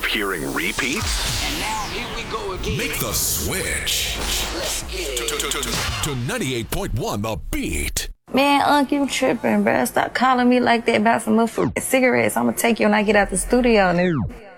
hearing repeats? And now here we go again. Make the switch Let's get it. to 98.1 The Beat. Man, Unc, you tripping, bruh. Stop calling me like that about some motherfucking cigarettes. I'm gonna take you when I get out the studio, nigga.